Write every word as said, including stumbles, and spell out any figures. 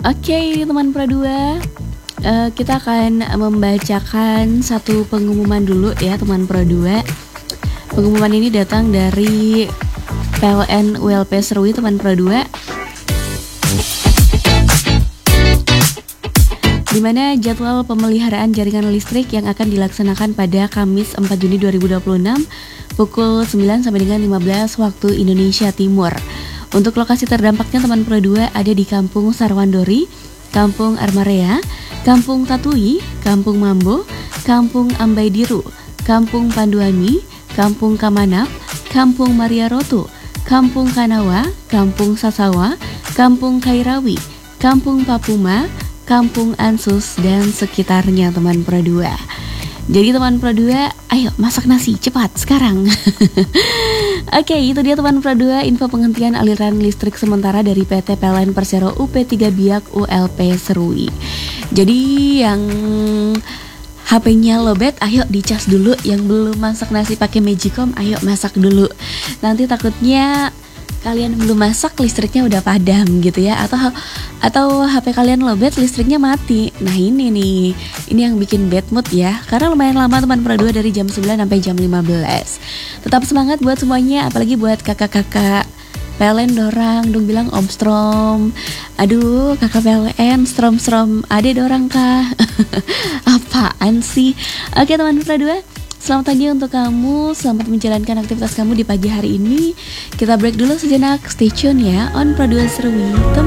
Oke teman Pro dua, uh, kita akan membacakan satu pengumuman dulu ya teman Pro dua. Pengumuman ini datang dari P L N U L P Serui teman Pro dua, di mana jadwal pemeliharaan jaringan listrik yang akan dilaksanakan pada Kamis empat Juni dua ribu dua puluh enam pukul sembilan sampai dengan lima belas waktu Indonesia Timur. Untuk lokasi terdampaknya teman Pro dua ada di Kampung Sarwandori, Kampung Armarea, Kampung Tatui, Kampung Mambo, Kampung Ambaidiru, Kampung Panduami, Kampung Kamanap, Kampung Maria Roto, Kampung Kanawa, Kampung Sasawa, Kampung Kairawi, Kampung Papuma, Kampung Ansus, dan sekitarnya teman Pro dua. Jadi teman Pro dua, ayo masak nasi cepat sekarang. Oke, itu dia teman Pro dua, info penghentian aliran listrik sementara dari P T P L N Persero U P tiga Biak U L P Serui. Jadi yang H P-nya lowbat, ayo dicas dulu. Yang belum masak nasi pakai Magicom, ayo masak dulu. Nanti takutnya kalian belum masak listriknya udah padam gitu ya, atau atau H P kalian lowbat listriknya mati. Nah ini nih, ini yang bikin bad mood ya, karena lumayan lama teman Pro dua dari jam sembilan sampai jam lima belas. Tetap semangat buat semuanya, apalagi buat kakak-kakak P L N dorang dong bilang Om Strom. Aduh kakak P L N Strom-Strom ade dorang kah? Apaan sih? Oke teman Pro dua, selamat pagi untuk kamu, selamat menjalankan aktivitas kamu di pagi hari ini. Kita break dulu sejenak, stay tune ya on Pro dua Serui.